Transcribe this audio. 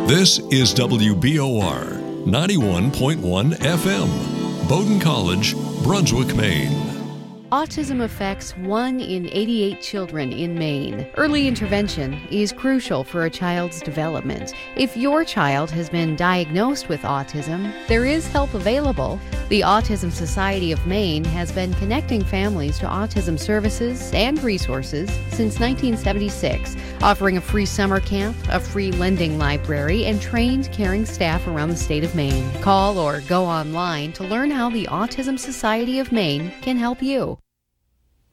This is WBOR 91.1 FM, Bowdoin College, Brunswick, Maine. Autism affects 1 in 88 children in Maine. Early intervention is crucial for a child's development. If your child has been diagnosed with autism, there is help available. The Autism Society of Maine has been connecting families to autism services and resources since 1976, offering a free summer camp, a free lending library, and trained caring staff around the state of Maine. Call or go online to learn how the Autism Society of Maine can help you.